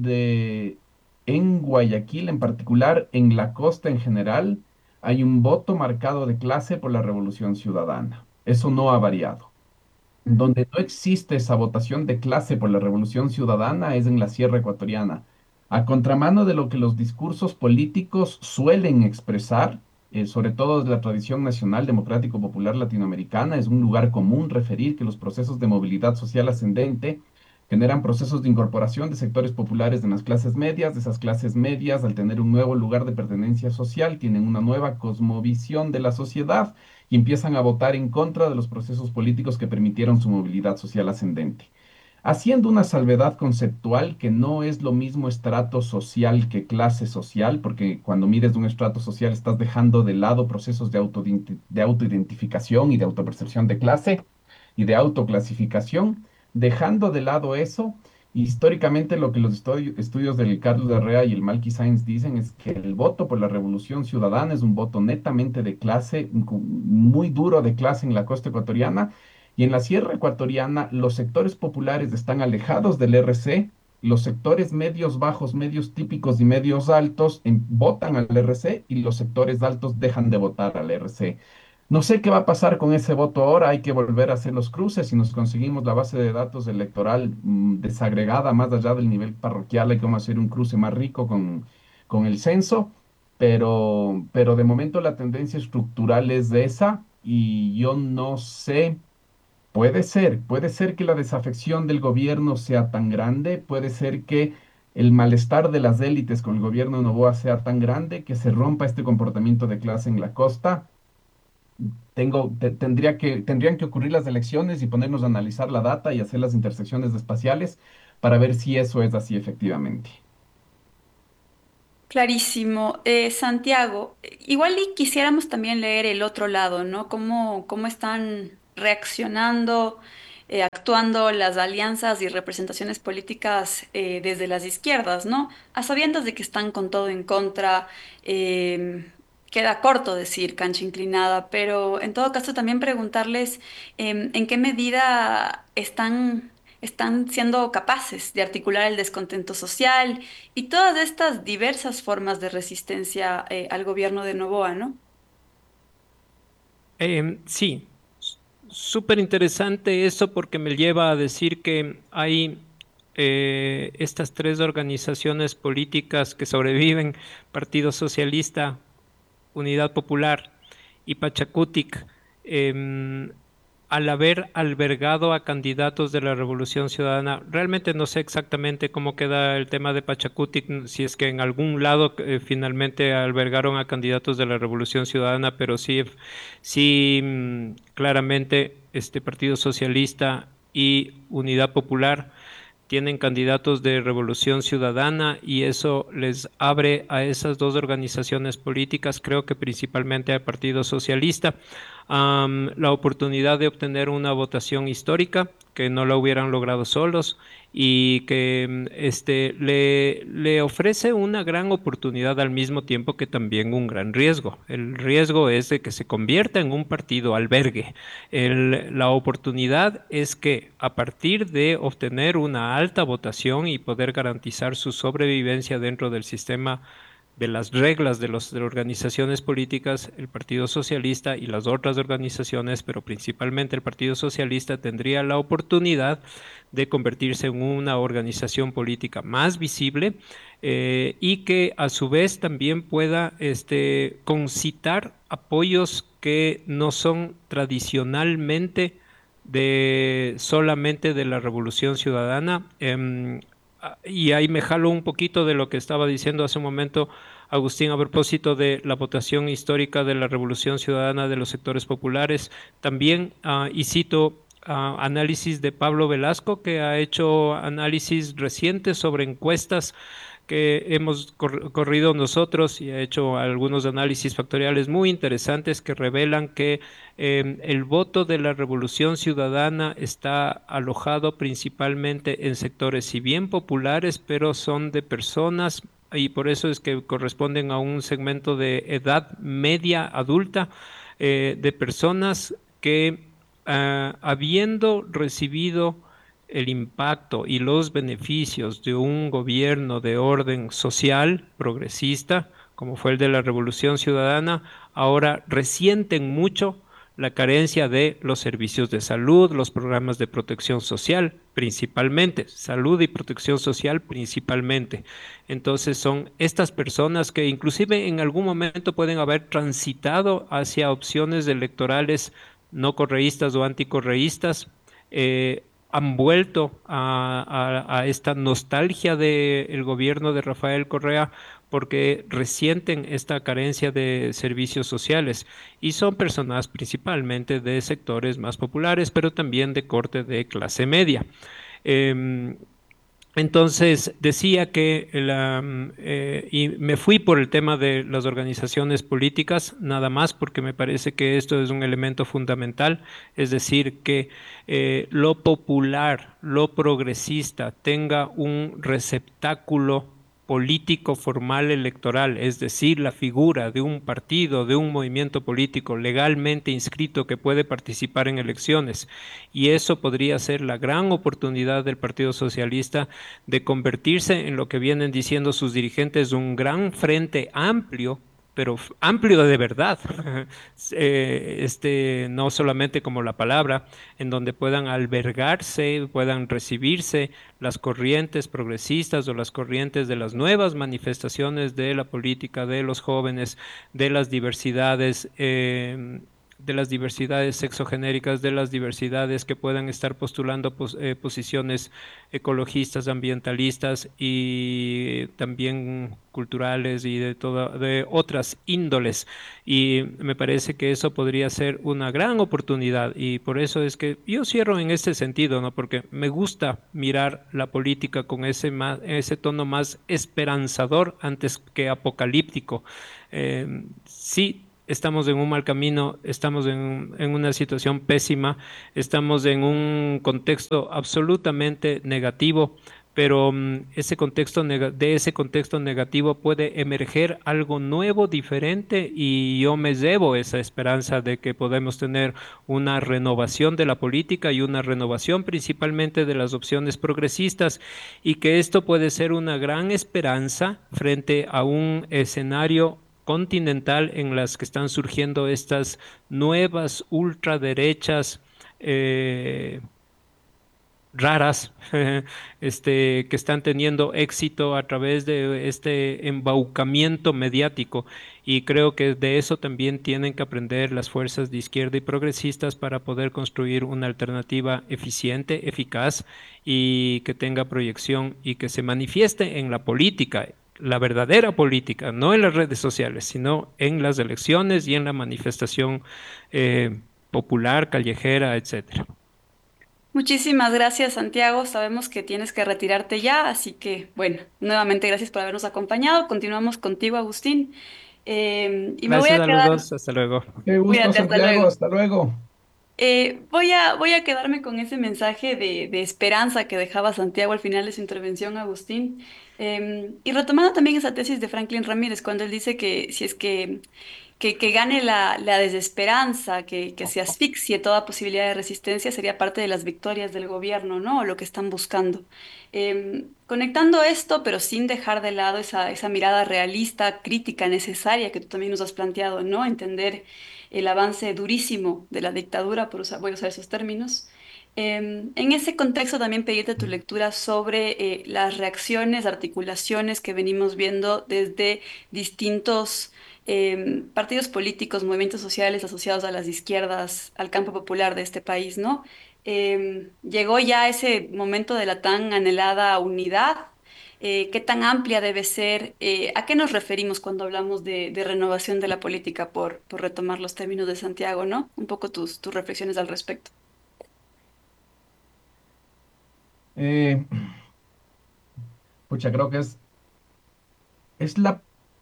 en Guayaquil en particular, en la costa en general, hay un voto marcado de clase por la Revolución Ciudadana. Eso no ha variado. Ujú. Donde no existe esa votación de clase por la Revolución Ciudadana es en la Sierra Ecuatoriana, a contramano de lo que los discursos políticos suelen expresar, sobre todo de la tradición nacional democrático popular latinoamericana, es un lugar común referir que los procesos de movilidad social ascendente generan procesos de incorporación de sectores populares de las clases medias, de esas clases medias, al tener un nuevo lugar de pertenencia social, tienen una nueva cosmovisión de la sociedad y empiezan a votar en contra de los procesos políticos que permitieron su movilidad social ascendente. Haciendo una salvedad conceptual que no es lo mismo estrato social que clase social, porque cuando mides un estrato social estás dejando de lado procesos de autoidentificación y de autopercepción de clase y de autoclasificación, dejando de lado eso. Históricamente, lo que los estudios del Carlos Herrera y el Malky Sainz dicen es que el voto por la Revolución Ciudadana es un voto netamente de clase, muy duro de clase en la costa ecuatoriana, y en la sierra ecuatoriana los sectores populares están alejados del RC, los sectores medios, bajos, medios típicos y medios altos votan al RC y los sectores altos dejan de votar al RC. No sé qué va a pasar con ese voto ahora, hay que volver a hacer los cruces. Si nos conseguimos la base de datos electoral desagregada más allá del nivel parroquial, hay que vamos a hacer un cruce más rico con el censo, pero de momento la tendencia estructural es de esa y yo no sé, puede ser que la desafección del gobierno sea tan grande, puede ser que el malestar de las élites con el gobierno de Noboa sea tan grande que se rompa este comportamiento de clase en la costa. Tendrían que ocurrir las elecciones y ponernos a analizar la data y hacer las intersecciones espaciales para ver si eso es así efectivamente. Clarísimo. Santiago, igual y quisiéramos también leer el otro lado, ¿no? Cómo están reaccionando, actuando las alianzas y representaciones políticas desde las izquierdas, ¿no? A sabiendas de que están con todo en contra, queda corto decir cancha inclinada, pero en todo caso también preguntarles en qué medida están siendo capaces de articular el descontento social y todas estas diversas formas de resistencia al gobierno de Noboa, ¿no? Sí, súper interesante eso porque me lleva a decir que hay estas tres organizaciones políticas que sobreviven, Partido Socialista, Unidad Popular y Pachacutic, al haber albergado a candidatos de la Revolución Ciudadana, realmente no sé exactamente cómo queda el tema de Pachacutic, si es que en algún lado finalmente albergaron a candidatos de la Revolución Ciudadana, pero sí, claramente este Partido Socialista y Unidad Popular tienen candidatos de Revolución Ciudadana y eso les abre a esas dos organizaciones políticas, creo que principalmente al Partido Socialista, la oportunidad de obtener una votación histórica que no la hubieran logrado solos y que le ofrece una gran oportunidad al mismo tiempo que también un gran riesgo. El riesgo es de que se convierta en un partido albergue. La oportunidad es que a partir de obtener una alta votación y poder garantizar su sobrevivencia dentro del sistema de las reglas de las organizaciones políticas, el Partido Socialista y las otras organizaciones, pero principalmente el Partido Socialista, tendría la oportunidad de convertirse en una organización política más visible y que a su vez también pueda concitar apoyos que no son tradicionalmente solamente de la Revolución Ciudadana. Y ahí me jalo un poquito de lo que estaba diciendo hace un momento Agustín a propósito de la votación histórica de la Revolución Ciudadana de los sectores populares. También, y cito análisis de Pablo Velasco, que ha hecho análisis recientes sobre encuestas que hemos corrido nosotros y ha hecho algunos análisis factoriales muy interesantes que revelan que el voto de la Revolución Ciudadana está alojado principalmente en sectores, si bien populares, pero son de personas y por eso es que corresponden a un segmento de edad media adulta, de personas que habiendo recibido el impacto y los beneficios de un gobierno de orden social progresista, como fue el de la Revolución Ciudadana, ahora resienten mucho la carencia de los servicios de salud, los programas de protección social, principalmente, salud y protección social principalmente. Entonces son estas personas que inclusive en algún momento pueden haber transitado hacia opciones electorales no correístas o anticorreístas, han vuelto a esta nostalgia del gobierno de Rafael Correa porque resienten esta carencia de servicios sociales y son personas principalmente de sectores más populares, pero también de corte de clase media. Entonces decía que y me fui por el tema de las organizaciones políticas, nada más porque me parece que esto es un elemento fundamental, es decir, que lo popular, lo progresista tenga un receptáculo político formal electoral, es decir, la figura de un partido, de un movimiento político legalmente inscrito que puede participar en elecciones. Y eso podría ser la gran oportunidad del Partido Socialista de convertirse en lo que vienen diciendo sus dirigentes, un gran frente amplio, pero amplio de verdad, no solamente como la palabra, en donde puedan albergarse, puedan recibirse las corrientes progresistas o las corrientes de las nuevas manifestaciones de la política, de los jóvenes, de las diversidades sexogenéricas, de las diversidades que puedan estar postulando posiciones ecologistas, ambientalistas y también culturales y de otras índoles. Y me parece que eso podría ser una gran oportunidad y por eso es que yo cierro en ese sentido, ¿no? Porque me gusta mirar la política con ese tono más esperanzador antes que apocalíptico. Sí, estamos en un mal camino, estamos en una situación pésima, estamos en un contexto absolutamente negativo, pero de ese contexto negativo puede emerger algo nuevo, diferente, y yo me llevo esa esperanza de que podemos tener una renovación de la política y una renovación principalmente de las opciones progresistas, y que esto puede ser una gran esperanza frente a un escenario continental en las que están surgiendo estas nuevas ultraderechas raras, que están teniendo éxito a través de este embaucamiento mediático. Y creo que de eso también tienen que aprender las fuerzas de izquierda y progresistas para poder construir una alternativa eficiente, eficaz y que tenga proyección y que se manifieste en la política. La verdadera política, no en las redes sociales, sino en las elecciones y en la manifestación popular, callejera, etcétera. Muchísimas gracias, Santiago. Sabemos que tienes que retirarte ya, así que bueno, nuevamente gracias por habernos acompañado. Continuamos contigo, Agustín. Y me voy Gracias a a los quedar, dos, hasta luego. Qué gusto, cuídate, hasta Santiago. luego. Hasta luego. Voy a quedarme con ese mensaje de esperanza que dejaba Santiago al final de su intervención, Agustín. Y retomando también esa tesis de Franklin Ramírez, cuando él dice que si es que gane la desesperanza, que se asfixie toda posibilidad de resistencia, sería parte de las victorias del gobierno, ¿no? O lo que están buscando. Conectando esto, pero sin dejar de lado esa mirada realista, crítica, necesaria que tú también nos has planteado, ¿no? Entender el avance durísimo de la dictadura, voy a usar esos términos. En ese contexto también pedirte tu lectura sobre las reacciones, articulaciones que venimos viendo desde distintos partidos políticos, movimientos sociales asociados a las izquierdas, al campo popular de este país, ¿no? Llegó ya ese momento de la tan anhelada unidad. ¿Qué tan amplia debe ser? ¿A qué nos referimos cuando hablamos de renovación de la política, por retomar los términos de Santiago, ¿no? Un poco tus reflexiones al respecto. Eh, pucha, creo que es la...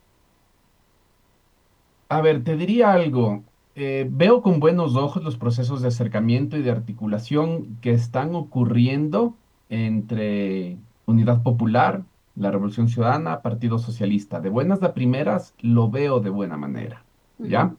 A ver, te diría algo. Veo con buenos ojos los procesos de acercamiento y de articulación que están ocurriendo entre Unidad Popular, la Revolución Ciudadana, Partido Socialista. De buenas a primeras, lo veo de buena manera, ¿ya? Ujú,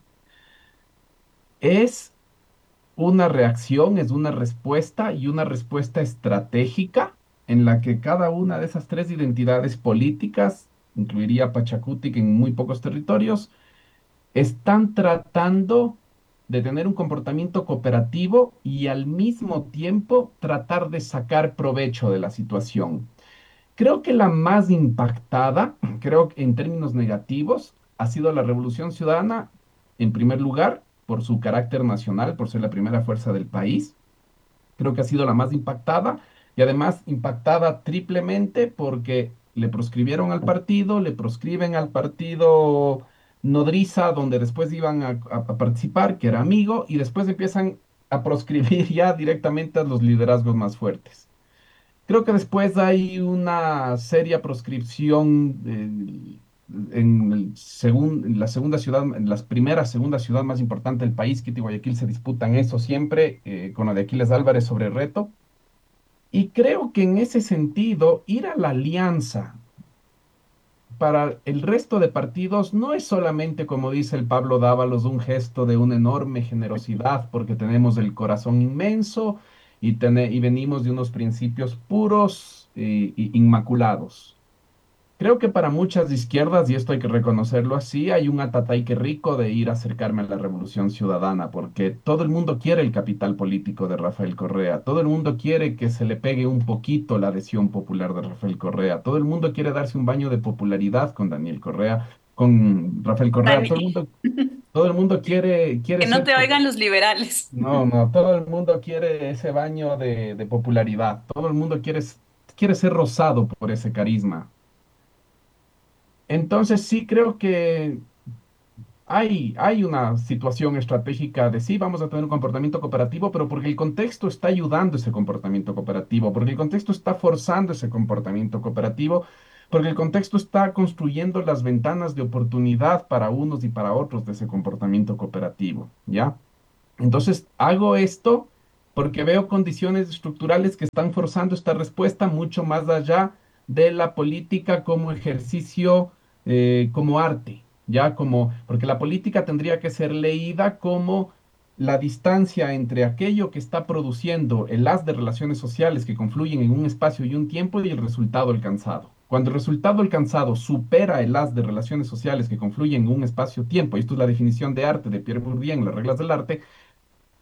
Es una reacción, es una respuesta y una respuesta estratégica en la que cada una de esas tres identidades políticas, incluiría Pachacutic en muy pocos territorios, están tratando de tener un comportamiento cooperativo y al mismo tiempo tratar de sacar provecho de la situación. Creo que la más impactada, creo que en términos negativos, ha sido la Revolución Ciudadana, en primer lugar, por su carácter nacional, por ser la primera fuerza del país. Creo que ha sido la más impactada y además impactada triplemente porque le proscribieron al partido, le proscriben al partido Nodriza, donde después iban a participar, que era amigo, y después empiezan a proscribir ya directamente a los liderazgos más fuertes. Creo que después hay una seria proscripción en la segunda ciudad, en la primera, segunda ciudad más importante del país, Quito y Guayaquil, se disputan eso siempre, con la de Aquiles Álvarez sobre Reto. Y creo que en ese sentido, ir a la alianza para el resto de partidos no es solamente, como dice el Pablo Dávalos, un gesto de una enorme generosidad porque tenemos el corazón inmenso y venimos de unos principios puros e inmaculados. Creo que para muchas izquierdas, y esto hay que reconocerlo así, hay un atataique rico de ir a acercarme a la Revolución Ciudadana, porque todo el mundo quiere el capital político de Rafael Correa, todo el mundo quiere que se le pegue un poquito la adhesión popular de Rafael Correa, todo el mundo quiere darse un baño de popularidad con Daniel Correa, con Rafael Correa, Dani, todo el mundo quiere que no ser... te oigan los liberales. No, no, todo el mundo quiere ese baño de popularidad, todo el mundo quiere ser rozado por ese carisma. Entonces sí creo que hay una situación estratégica de sí, vamos a tener un comportamiento cooperativo, pero porque el contexto está ayudando ese comportamiento cooperativo, porque el contexto está forzando ese comportamiento cooperativo, porque el contexto está construyendo las ventanas de oportunidad para unos y para otros de ese comportamiento cooperativo, ¿ya? Entonces, hago esto porque veo condiciones estructurales que están forzando esta respuesta mucho más allá de la política como ejercicio, como arte, ya como, porque la política tendría que ser leída como la distancia entre aquello que está produciendo el haz de relaciones sociales que confluyen en un espacio y un tiempo y el resultado alcanzado. Cuando el resultado alcanzado supera el haz de relaciones sociales que confluyen en un espacio-tiempo, y esto es la definición de arte de Pierre Bourdieu en las reglas del arte,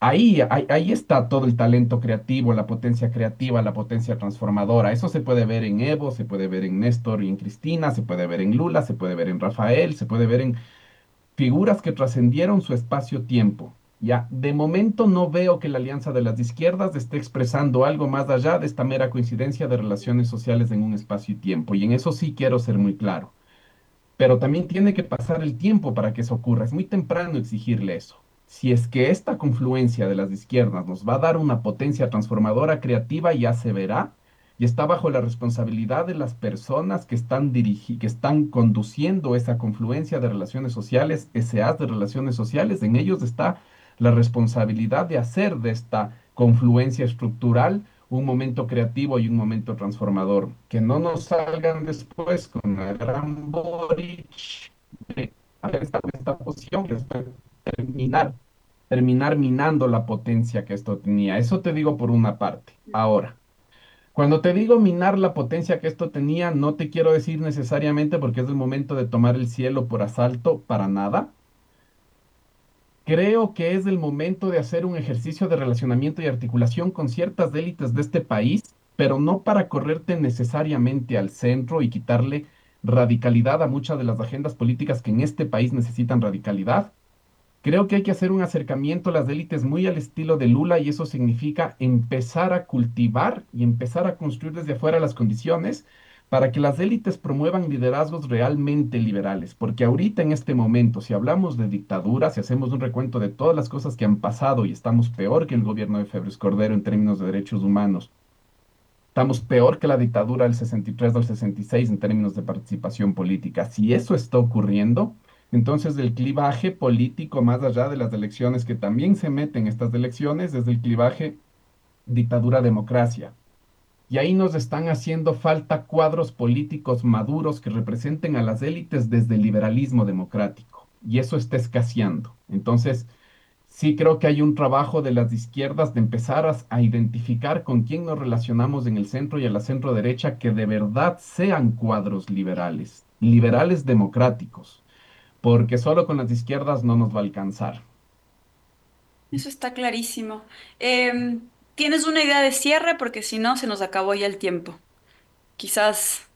ahí está todo el talento creativo, la potencia creativa, la potencia transformadora. Eso se puede ver en Evo, se puede ver en Néstor y en Cristina, se puede ver en Lula, se puede ver en Rafael, se puede ver en figuras que trascendieron su espacio-tiempo. Ya, de momento no veo que la alianza de las izquierdas esté expresando algo más allá de esta mera coincidencia de relaciones sociales en un espacio y tiempo. Y en eso sí quiero ser muy claro. Pero también tiene que pasar el tiempo para que eso ocurra. Es muy temprano exigirle eso. Si es que esta confluencia de las izquierdas nos va a dar una potencia transformadora creativa, ya se verá, y está bajo la responsabilidad de las personas que que están conduciendo esa confluencia de relaciones sociales, SAs de relaciones sociales. En ellos está la responsabilidad de hacer de esta confluencia estructural un momento creativo y un momento transformador. Que no nos salgan después con la gran Boric de haber estado en esta posición, que después terminar, terminar minando la potencia que esto tenía. Eso te digo por una parte. Ahora, cuando te digo minar la potencia que esto tenía, no te quiero decir necesariamente porque es el momento de tomar el cielo por asalto, para nada. Creo que es el momento de hacer un ejercicio de relacionamiento y articulación con ciertas élites de este país, pero no para correrte necesariamente al centro y quitarle radicalidad a muchas de las agendas políticas que en este país necesitan radicalidad. Creo que hay que hacer un acercamiento a las élites muy al estilo de Lula y eso significa empezar a cultivar y empezar a construir desde afuera las condiciones para que las élites promuevan liderazgos realmente liberales. Porque ahorita en este momento, si hablamos de dictadura, si hacemos un recuento de todas las cosas que han pasado y estamos peor que el gobierno de Febres Cordero en términos de derechos humanos, estamos peor que la dictadura del 63 al 66 en términos de participación política. Si eso está ocurriendo, entonces el clivaje político, más allá de las elecciones que también se meten en estas elecciones, es el clivaje dictadura-democracia. Y ahí nos están haciendo falta cuadros políticos maduros que representen a las élites desde el liberalismo democrático. Y eso está escaseando. Entonces, sí creo que hay un trabajo de las izquierdas de empezar a identificar con quién nos relacionamos en el centro y a la centro derecha que de verdad sean cuadros liberales, liberales democráticos, porque solo con las izquierdas no nos va a alcanzar. Eso está clarísimo. ¿Tienes una idea de cierre? Porque si no, se nos acabó ya el tiempo. Quizás.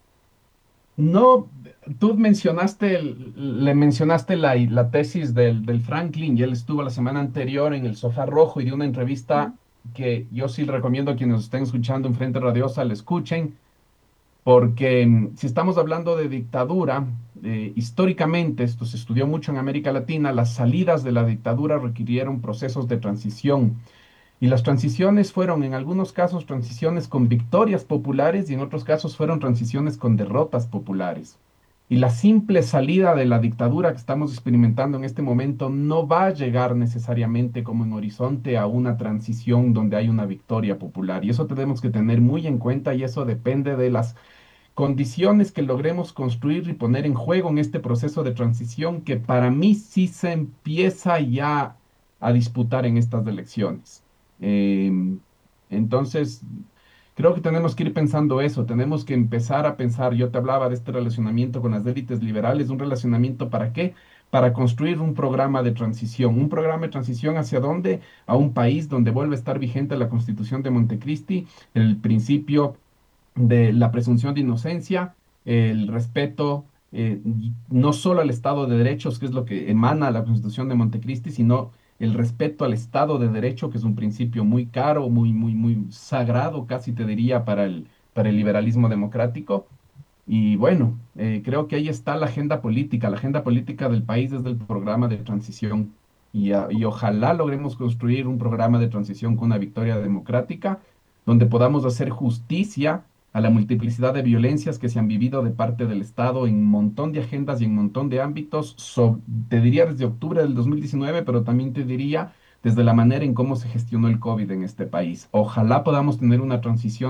No, tú mencionaste, le mencionaste la tesis del Franklin y él estuvo la semana anterior en el Sofá Rojo y dio una entrevista que yo sí le recomiendo a quienes nos estén escuchando en Frente Radiosa la escuchen, porque si estamos hablando de dictadura, históricamente, esto se estudió mucho en América Latina, las salidas de la dictadura requirieron procesos de transición. Y las transiciones fueron, en algunos casos, transiciones con victorias populares y en otros casos fueron transiciones con derrotas populares. Y la simple salida de la dictadura que estamos experimentando en este momento no va a llegar necesariamente como en horizonte a una transición donde hay una victoria popular. Y eso tenemos que tener muy en cuenta y eso depende de las condiciones que logremos construir y poner en juego en este proceso de transición que para mí sí se empieza ya a disputar en estas elecciones. Em, entonces, creo que tenemos que ir pensando eso, tenemos que empezar a pensar, yo te hablaba de este relacionamiento con las élites liberales, un relacionamiento ¿para qué? Para construir un programa de transición hacia dónde? A un país donde vuelve a estar vigente la Constitución de Montecristi, el principio de la presunción de inocencia, el respeto no solo al Estado de Derechos, que es lo que emana la Constitución de Montecristi, sino el respeto al Estado de Derecho, que es un principio muy caro, muy sagrado, casi te diría, para el liberalismo democrático. Y bueno, creo que ahí está la agenda política del país desde el programa de transición. Y ojalá logremos construir un programa de transición con una victoria democrática, donde podamos hacer justicia a la multiplicidad de violencias que se han vivido de parte del Estado en un montón de agendas y en un montón de ámbitos, te diría desde octubre del 2019, pero también te diría desde la manera en cómo se gestionó el COVID en este país. Ojalá podamos tener una transición